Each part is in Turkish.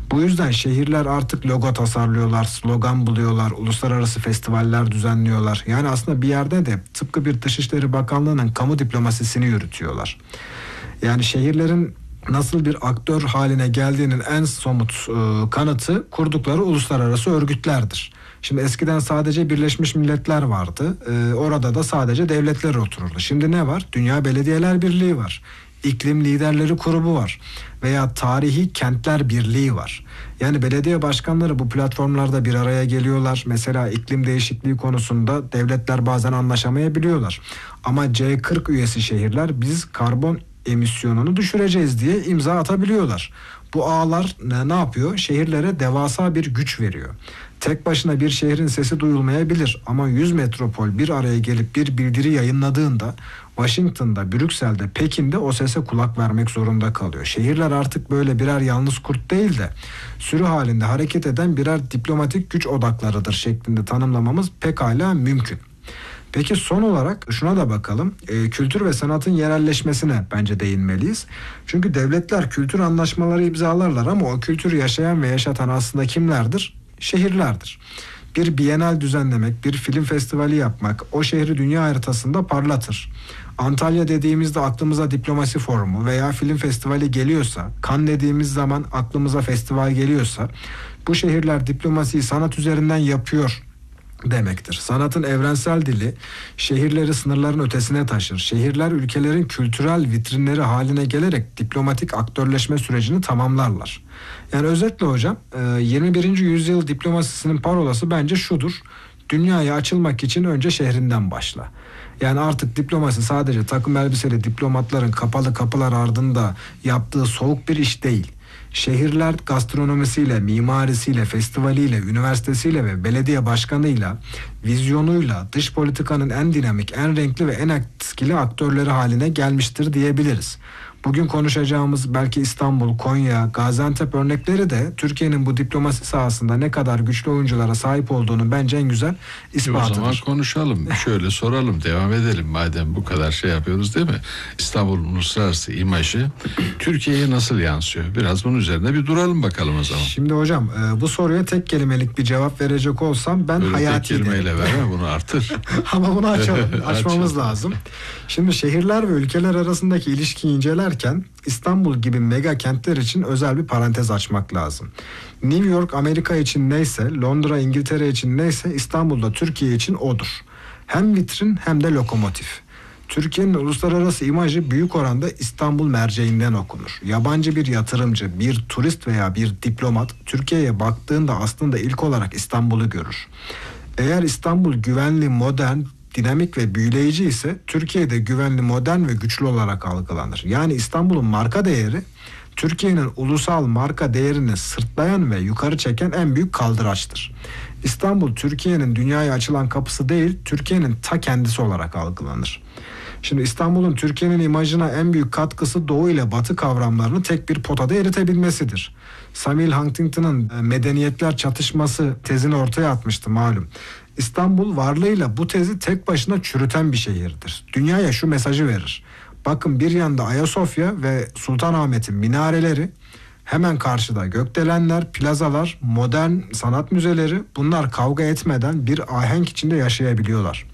Bu yüzden şehirler artık logo tasarlıyorlar, slogan buluyorlar, uluslararası festivaller düzenliyorlar. Yani aslında bir yerde de tıpkı bir Dışişleri Bakanlığı'nın kamu diplomasisini yürütüyorlar. Yani şehirlerin nasıl bir aktör haline geldiğinin en somut kanıtı kurdukları uluslararası örgütlerdir. Şimdi eskiden sadece Birleşmiş Milletler vardı. Orada da sadece devletler otururdu. Şimdi ne var? Dünya Belediyeler Birliği var. İklim Liderleri Grubu var. Veya Tarihi Kentler Birliği var. Yani belediye başkanları bu platformlarda bir araya geliyorlar. Mesela iklim değişikliği konusunda devletler bazen anlaşamayabiliyorlar. Ama C40 üyesi şehirler biz karbon emisyonunu düşüreceğiz diye imza atabiliyorlar. Bu ağlar ne yapıyor? Şehirlere devasa bir güç veriyor. Tek başına bir şehrin sesi duyulmayabilir ama 100 metropol bir araya gelip bir bildiri yayınladığında Washington'da, Brüksel'de, Pekin'de o sese kulak vermek zorunda kalıyor. Şehirler artık böyle birer yalnız kurt değil de sürü halinde hareket eden birer diplomatik güç odaklarıdır şeklinde tanımlamamız pekala mümkün. Peki son olarak şuna da bakalım. Kültür ve sanatın yerelleşmesine bence değinmeliyiz. Çünkü devletler kültür anlaşmaları imzalarlar ama o kültürü yaşayan ve yaşatan aslında kimlerdir? Şehirlerdir. Bir bienal düzenlemek, bir film festivali yapmak o şehri dünya haritasında parlatır. Antalya dediğimizde aklımıza diplomasi forumu veya film festivali geliyorsa, Cannes dediğimiz zaman aklımıza festival geliyorsa bu şehirler diplomasiyi sanat üzerinden yapıyor demektir. Sanatın evrensel dili şehirleri sınırların ötesine taşır. Şehirler ülkelerin kültürel vitrinleri haline gelerek diplomatik aktörleşme sürecini tamamlarlar. Yani özetle hocam 21. yüzyıl diplomasisinin parolası bence şudur. Dünyaya açılmak için önce şehrinden başla. Yani artık diplomasi sadece takım elbiseli diplomatların kapalı kapılar ardında yaptığı soğuk bir iş değil. Şehirler gastronomisiyle, mimarisiyle, festivaliyle, üniversitesiyle ve belediye başkanıyla, vizyonuyla dış politikanın en dinamik, en renkli ve en etkili aktörleri haline gelmiştir diyebiliriz. Bugün konuşacağımız belki İstanbul, Konya, Gaziantep örnekleri de Türkiye'nin bu diplomasi sahasında ne kadar güçlü oyunculara sahip olduğunu bence en güzel ispatıdır. O zaman konuşalım. Şöyle soralım, devam edelim madem bu kadar şey yapıyoruz değil mi? İstanbul'un uluslararası imajı Türkiye'ye nasıl yansıyor? Biraz bunun üzerine bir duralım bakalım o zaman. Şimdi hocam bu soruya tek kelimelik bir cevap verecek olsam ben böyle hayati tek kelimeyle derim. verme, bunu artır. Ama bunu açmamız lazım. Şimdi şehirler ve ülkeler arasındaki ilişkiyi incelerken İstanbul gibi mega kentler için özel bir parantez açmak lazım. New York Amerika için neyse, Londra İngiltere için neyse İstanbul'da Türkiye için odur. Hem vitrin hem de lokomotif. Türkiye'nin uluslararası imajı büyük oranda İstanbul merceğinden okunur. Yabancı bir yatırımcı, bir turist veya bir diplomat Türkiye'ye baktığında aslında ilk olarak İstanbul'u görür. Eğer İstanbul güvenli, modern, dinamik ve büyüleyici ise Türkiye'de güvenli, modern ve güçlü olarak algılanır. Yani İstanbul'un marka değeri Türkiye'nin ulusal marka değerini sırtlayan ve yukarı çeken en büyük kaldıraçtır. İstanbul Türkiye'nin dünyaya açılan kapısı değil, Türkiye'nin ta kendisi olarak algılanır. Şimdi İstanbul'un Türkiye'nin imajına en büyük katkısı Doğu ile Batı kavramlarını tek bir potada eritebilmesidir. Samuel Huntington'ın medeniyetler çatışması tezini ortaya atmıştı malum. İstanbul varlığıyla bu tezi tek başına çürüten bir şehirdir. Dünyaya şu mesajı verir. Bakın bir yanda Ayasofya ve Sultanahmet'in minareleri, hemen karşıda gökdelenler, plazalar, modern sanat müzeleri, bunlar kavga etmeden bir ahenk içinde yaşayabiliyorlar.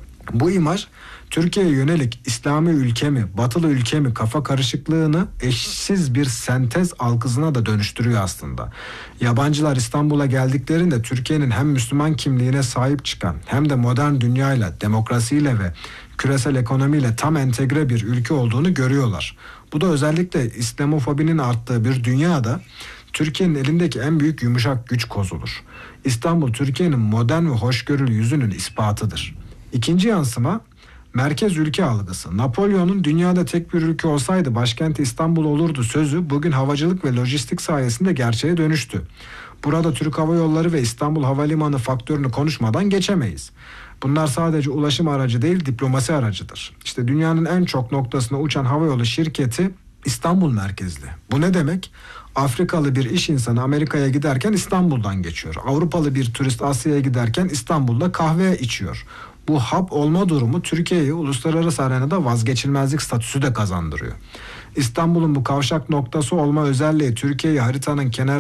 Bu imaj Türkiye'ye yönelik İslami ülke mi, batılı ülke mi kafa karışıklığını eşsiz bir sentez algısına da dönüştürüyor aslında. Yabancılar İstanbul'a geldiklerinde Türkiye'nin hem Müslüman kimliğine sahip çıkan hem de modern dünyayla, demokrasiyle ve küresel ekonomiyle tam entegre bir ülke olduğunu görüyorlar. Bu da özellikle İslamofobinin arttığı bir dünyada Türkiye'nin elindeki en büyük yumuşak güç kozudur. İstanbul Türkiye'nin modern ve hoşgörülü yüzünün ispatıdır. İkinci yansıma merkez ülke algısı. Napolyon'un dünyada tek bir ülke olsaydı başkenti İstanbul olurdu sözü bugün havacılık ve lojistik sayesinde gerçeğe dönüştü. Burada Türk Hava Yolları ve İstanbul Havalimanı faktörünü konuşmadan geçemeyiz. Bunlar sadece ulaşım aracı değil, diplomasi aracıdır. İşte dünyanın en çok noktasına uçan havayolu şirketi İstanbul merkezli. Bu ne demek? Afrikalı bir iş insanı Amerika'ya giderken İstanbul'dan geçiyor. Avrupalı bir turist Asya'ya giderken İstanbul'da kahve içiyor. Bu hub olma durumu Türkiye'ye uluslararası arenada vazgeçilmezlik statüsü de kazandırıyor. İstanbul'un bu kavşak noktası olma özelliği Türkiye'yi haritanın kenar